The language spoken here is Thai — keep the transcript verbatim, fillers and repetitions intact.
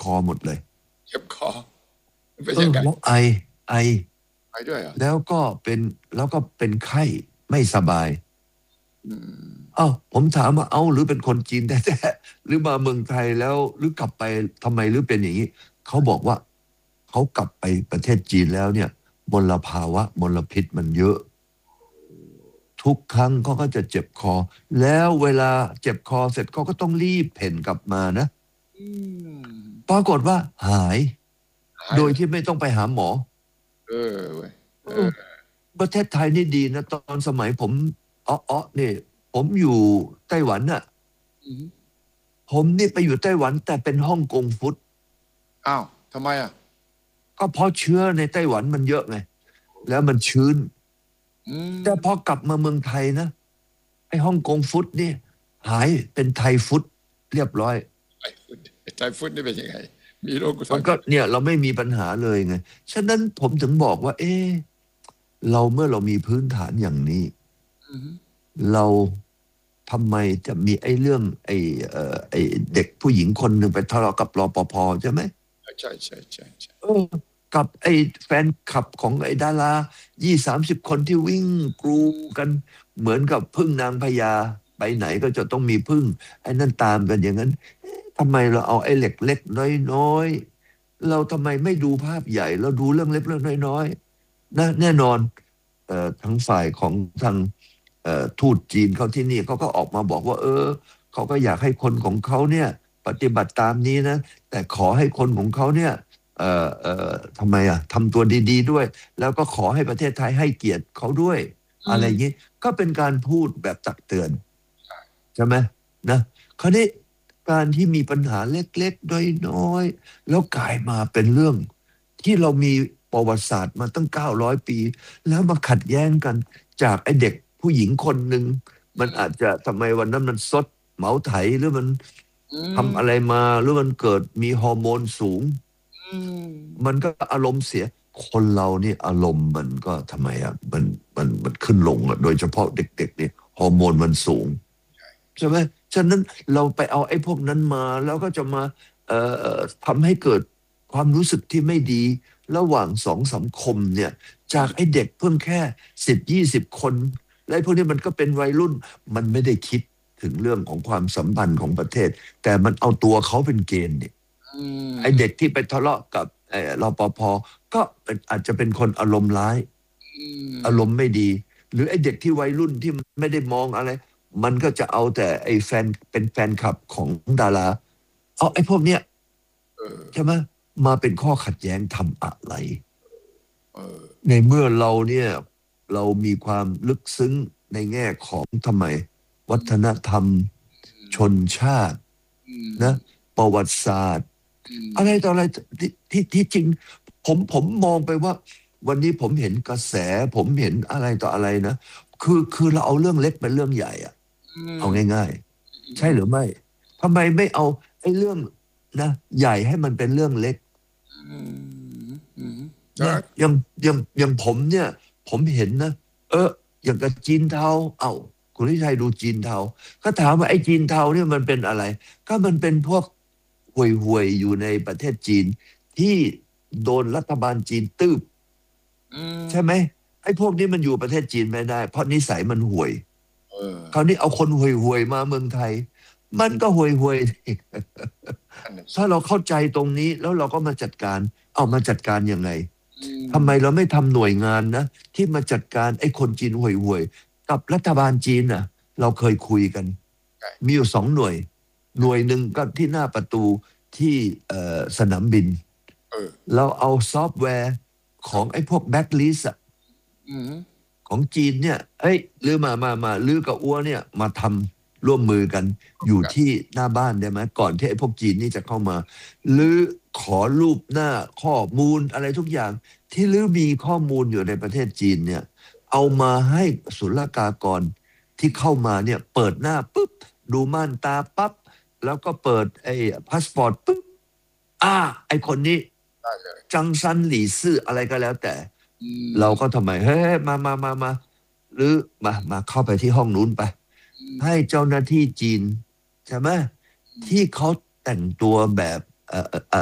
คอหมดเลยเจ็บคอเป็นเอยัองไงแล้วไอไอไปด้วยเหรอแล้วก็เป็นแล้วก็เป็นไข้ไม่สบายอืมเอ้าผมถามว่าเอ้าหรือเป็นคนจีนแท้ๆหรือมาเมืองไทยแล้วหรือกลับไปทำไมหรือเป็นอย่างนี้เขาบอกว่าเขากลับไปประเทศจีนแล้วเนี่ยมลภาวะมลพิษมันเยอะ ทุกครั้งเขาก็จะเจ็บคอ แล้วเวลาเจ็บคอเสร็จเขาก็ต้องรีบเพ่นกลับมานะอืมปรากฏว่าหายหายโดยเลยที่ไม่ต้องไปหาหมอเออเว้ยเอเอออประเทศไทยนี่ดีนะ ตอนสมัยผมอ๋ออ๋อนี่ผมอยู่ไต้หวันน่ะอืมผมนี่ไปอยู่ไต้หวันแต่เป็นฮ่องกงฟุตอ้าวทำไมอ่ะก็เพราะเชื้อในไต้หวันมันเยอะไง แล้วมันชื้นอืมแต่พอกลับมาเมืองไทยนะ ไอ้ฮ่องกงฟุตนี่หายเป็นไทยฟุตเรียบร้อยไทยฟุตไทยฟุตนี่เป็นยังไง มีโรคกุศมันลก็เนี่ยเราไม่มีปัญหาเลยไง ฉะนั้นผมถึงบอกว่า เอ๊ะเราเมื่อเรามีพื้นฐานอย่างนี้อืมเราทำไมจะมีไอ้เรื่องไอ้เอ่อไอ้เด็กผู้หญิงคนหนึ่งไปทะเลาะกับรปภใช่ไหมใช่ใช่ใช่ใช่เออกับไอ้แฟนคลับของไอ้ดารายี่สามสิบคนที่วิ่งกรูกันเหมือนกับพึ่งนางพญาไปไหนก็จะต้องมีพึ่งไอ้นั่นตามกันอย่างนั้นเอ๊ะทำไมเราเอาไอ้เล็กเล็กน้อยๆเราทำไมไม่ดูภาพใหญ่เราดูเรื่องเล็กเรื่องน้อยๆนะแน่นอนเอ่อทั้งฝ่ายของทางเอ่อทูตจีนเขาที่นี่เขาก็ออกมาบอกว่า เออเขาก็อยากให้คนของเขาเนี่ย ปฏิบัติตามนี้นะ แต่ขอให้คนของเขาเนี่ย เอ่อเอ่อทำไมอ่ะทำตัวดีๆด้วย แล้วก็ขอให้ประเทศไทยให้เกียรติเขาด้วย อะไรอย่างนี้ ก็เป็นการพูดแบบตักเตือน ใช่ไหมนะคราวนี้การที่มีปัญหาเล็กๆน้อยๆแล้วกลายมาเป็นเรื่อง ที่เรามีประวัติศาสตร์มาตั้งเก้าร้อยปี แล้วมาขัดแย้งกัน จากไอ้เด็กผู้หญิงคนหนึ่งมันอาจจะทำไมวันนั้นมันซดเหมาไถหรือมันอืทำมอะไรมาหรือมันเกิดมีฮอร์โมนสูงอืมมันก็อารมณ์เสีย คนเรานี่อารมณ์มันก็ทำไมอ่ะมันมันมันขึ้นลงอ่ะโดยเฉพาะเด็กๆเนี่ยฮอร์โมนมันสูง ใช่ไหมฉะนั้นเราไปเอาไอ้พวกนั้นมา แล้วก็จะมาเอ่อทำให้เกิดความรู้สึกที่ไม่ดี ระหว่างสองสังคมเนี่ย จากไอ้เด็กเพิ่งแค่สิบยี่สิบคนและไอ้พวกนี้มันก็เป็นวัยรุ่น มันไม่ได้คิดถึงเรื่องของความสัมพันธ์ของประเทศ แต่มันเอาตัวเขาเป็นเกณฑ์เนี่ยอืมไอ้เด็กที่ไปทะเลาะกับไอ้รปภก็เป็นอาจจะเป็นคนอารมณ์ร้ายอืมอารมณ์ไม่ดี หรือไอ้เด็กที่วัยรุ่นที่ไม่ได้มองอะไร มันก็จะเอาแต่ไอ้แฟนเป็นแฟนคลับของดารา เอาไอ้พวกเนี้ยเออใช่ไหมมาเป็นข้อขัดแย้งทำอะไรเออในเมื่อเราเนี่ย เรามีความลึกซึ้งในแง่ของทำไม วัฒนธรรม ชนชาติอืมนะ ประวัติศาสตร์อืมอะไรต่ออะไรที่ที่ที่จริง ผมผมมองไปว่า วันนี้ผมเห็นกระแส ผมเห็นอะไรต่ออะไรนะ คือคือเราเอาเรื่องเล็กเป็นเรื่องใหญ่อะอืมเอาง่ายๆ ใช่หรือไม่ทำไมไม่เอาไอ้เรื่องนะ ใหญ่ให้มันเป็นเรื่องเล็กอืมอืมนะอย่างอย่างอย่างผมเนี่ย ผมเห็นนะ เออ อย่างกับจีนเทา เอ้าคุณทิชัยดูจีนเทาก็ถามว่าไอ้จีนเทาเนี่ยมันเป็นอะไร ก็มันเป็นพวกห่วยๆอยู่ในประเทศจีน ที่โดนรัฐบาลจีนตืบอืมใช่ไหมไอ้พวกนี้มันอยู่ประเทศจีนไม่ได้ เพราะนิสัยมันห่วยเออคราวนี้เอาคนห่วยๆมาเมืองไทย มันก็ห่วยๆอันนั้นถ้าเราเข้าใจตรงนี้แล้วเราก็มาจัดการ เอามาจัดการยังไงอืมทำไมเราไม่ทำหน่วยงานนะ ที่มาจัดการไอ้คนจีนห่วยๆกับรัฐบาลจีนน่ะ เราเคยคุยกัน มีอยู่สองหน่วย หน่วยหนึ่งก็ที่หน้าประตูที่เอ่อสนามบินเออเราเอาซอฟต์แวร์ของไอ้พวกแบ็กลิสอะอืมของจีนเนี่ย เอ้ยลือมามามาลือกับอัวเนี่ยมาทำร่วมมือกัน อยู่ที่หน้าบ้านได้ไหมก่อนที่ไอ้พวกจีนนี่จะเข้ามาลือขอรูปหน้าข้อมูลอะไรทุกอย่าง ที่ลือมีข้อมูลอยู่ในประเทศจีนเนี่ย เอามาให้ศุลกากรที่เข้ามาเนี่ย เปิดหน้าปุ๊บ ดูม่านตาปั๊บ แล้วก็เปิดไอ้พาสปอร์ตปุ๊บ อ่า ไอ้คนนี้ได้เลยจังซันหลี่ซื่ออะไรก็แล้วแต่อืมเราก็ทำไม เฮ้ย มามามามาหรือมา มาเข้าไปที่ห้องนู้นไปอืมให้เจ้าหน้าที่จีน ใช่ไหมที่เขาแต่งตัวแบบ เอ่อเอ่อ